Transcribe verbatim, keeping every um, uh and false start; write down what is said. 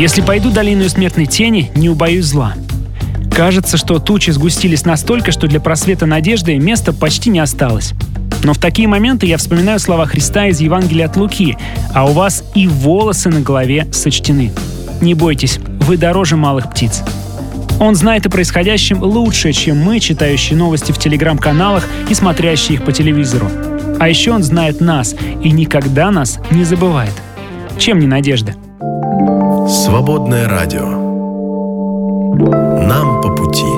Если пойду долиною смертной тени, не убоюсь зла. Кажется, что тучи сгустились настолько, что для просвета надежды места почти не осталось. Но в такие моменты я вспоминаю слова Христа из Евангелия от Луки: «А у вас и волосы на голове сочтены». Не бойтесь, вы дороже малых птиц. Он знает о происходящем лучше, чем мы, читающие новости в телеграм-каналах и смотрящие их по телевизору. А еще он знает нас и никогда нас не забывает. Чем не надежда? Свободное радио. Нам по пути.